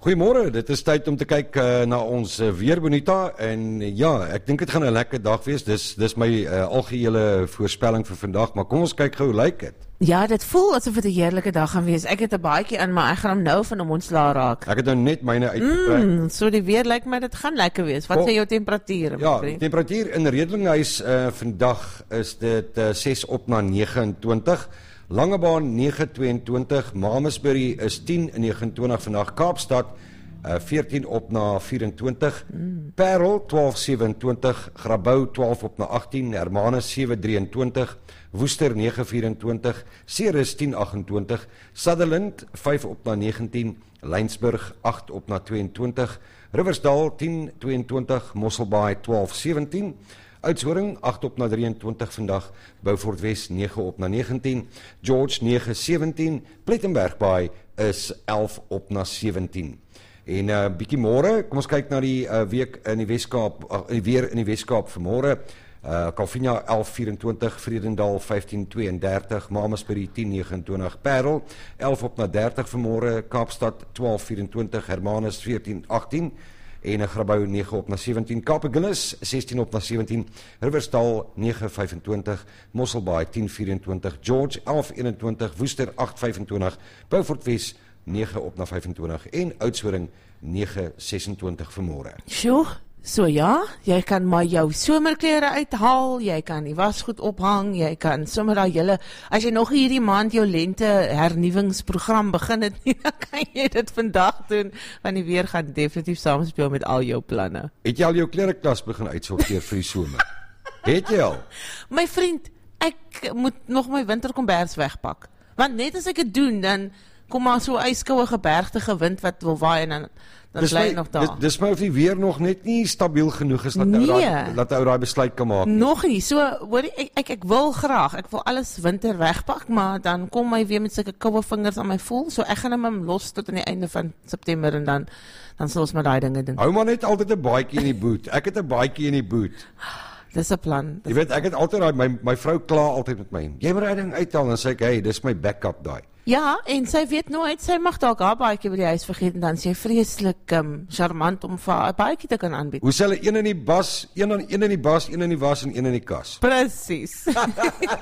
Goeiemôre, dit is tyd om te kyk na ons weer Bonita en ja, ek dink dit gaan 'n lekker dag wees. Dis my algehele voorspelling vir vandag, maar kom ons kyk gou hoe lyk dit. Ja, dit voel asof dit 'n heerlike dag gaan wees. Ek het 'n baadjie in, maar ek gaan hom nou van hom ontslaa raak. Ek het nou net myne uitgetrek. So die weer lyk my dit gaan lekker wees. Wat sê jou temperatuur? Ja, die temperatuur in Redlinghuis vandag is dit 6 op na 29. Langebaan 9:22, Mamasbury is 10:29 vandag, Kaapstad 14 op na 24, Parel 12:27, Grabouw 12 op na 18, Hermanus 7:23, Woester 9:24, Ceres 10:28, Sutherland 5 op na 19, Laingsburg 8 op na 22, Riversdal 10:22, Mosselbaai 12:17, Oudtshoorn 8 op na 23 vandag, Beaufort Wes 9 op na 19, George 9:17, Plettenbergbaai is 11 op na 17. En bietjie môre, kom ons kyk na die week in die Weskaap, weer in die Weskaap vir môre. Calvinia 11:24, Vredendal 15:32, Mamasbury 10:29, Parel 11 op na 30 vir môre, Kaapstad 12:24, Hermanus 14:18 en Grabouw 9 op na 17, Kaapegillis 16 op na 17, Riversdal 9:25, Mosselbaai 10:24, George 11:21, Woester 8:25, Beaufort Wes 9 op na 25 en Oudtshoorn 9:26 vanmôre. Sjoe, so ja, jy kan maar jou somerklere uithaal, jy kan die wasgoed ophang, jy kan sommer daai hele, as jy nog hierdie maand jou lente hernuwingsprogram begin het nie, dan kan jy dit vandag doen, want die weer gaan definitief saamspeel met al jou planne. Het jy al jou klereklas begin uitsorteer vir die somer? Het jy al? My vriend, ek moet nog my winterkombers wegpak, want net as ek dit doen, dan kom maar so yskoue gebergtige wind wat wil waai en dan bly nog daar. Dis my of die weer nog net nie stabiel genoeg is dat ou daai besluit kan maak. Nog nie. So, hoor ek wil graag, ek wil alles winter wegpak, maar dan kom my weer met sulke koue vingers aan my voel. So ek gaan hom los tot aan die einde van September en dan sal ons maar daai dinge doen. Hou maar net altyd 'n baadjie in die boot. Ek het 'n baadjie in die boot. Dis 'n plan. Jy weet, ek het altyd my vrou kla altyd met my. Jy moet daai ding uithaal en sê ek, hey, dis my backup daai. Ja, en sy weet nooit, sy mag dalk haar baadjie by die huis vergeet en dan sy vreeslik charmant om vir haar baadjie te kan aanbied. Hoe sê hulle, een in die bas, een in die bas, een in die was en een in die kas. Presies.